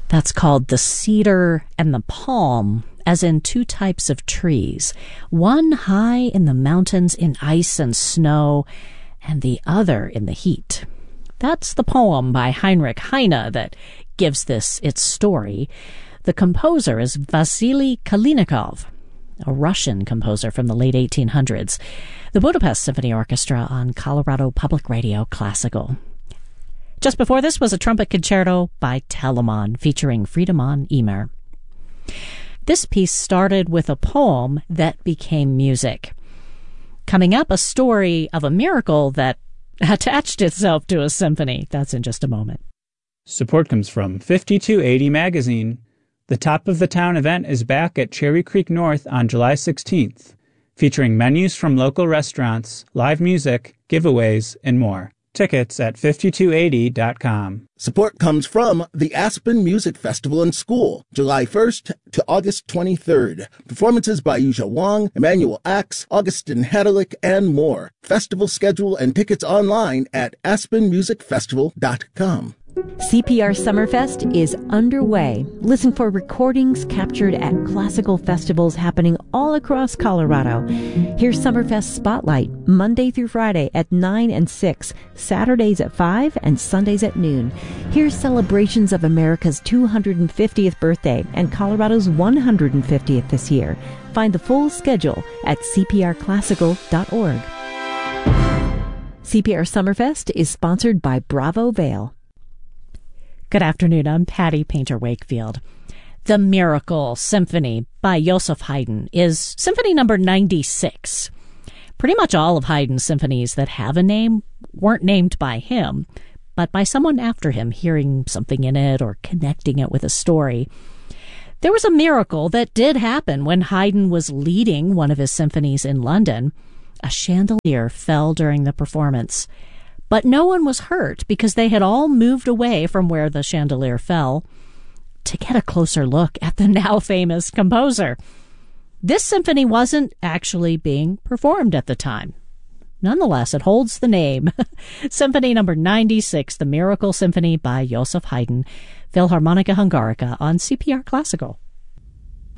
That's called The Cedar and the Palm, as in two types of trees, one high in the mountains in ice and snow, and the other in the heat. That's the poem by Heinrich Heine that gives this its story. The composer is Vasily Kalinikov, a Russian composer from the late 1800s. The Budapest Symphony Orchestra on Colorado Public Radio Classical. Just before this was a trumpet concerto by Telemann featuring Friedemann Emer. This piece started with a poem that became music. Coming up, a story of a miracle that attached itself to a symphony. That's in just a moment. Support comes from 5280 Magazine. The Top of the Town event is back at Cherry Creek North on July 16th, featuring menus from local restaurants, live music, giveaways, and more. Tickets at 5280.com. Support comes from the Aspen Music Festival and School, July 1st to August 23rd. Performances by Yuja Wang, Emmanuel Axe, Augustin Hadalick, and more. Festival schedule and tickets online at aspenmusicfestival.com. CPR Summerfest is underway. Listen for recordings captured at classical festivals happening all across Colorado. Here's Summerfest Spotlight, Monday through Friday at 9 and 6, Saturdays at 5, and Sundays at noon. Here's celebrations of America's 250th birthday and Colorado's 150th this year. Find the full schedule at cprclassical.org. CPR Summerfest is sponsored by Bravo Vale. Good afternoon, I'm Patty Painter Wakefield. The Miracle Symphony by Joseph Haydn is symphony number 96. Pretty much all of Haydn's symphonies that have a name weren't named by him, but by someone after him, hearing something in it or connecting it with a story. There was a miracle that did happen when Haydn was leading one of his symphonies in London. A chandelier fell during the performance. But no one was hurt because they had all moved away from where the chandelier fell to get a closer look at the now famous composer. This symphony wasn't actually being performed at the time. Nonetheless, it holds the name. Symphony number 96, The Miracle Symphony by Joseph Haydn, Philharmonica Hungarica on CPR Classical.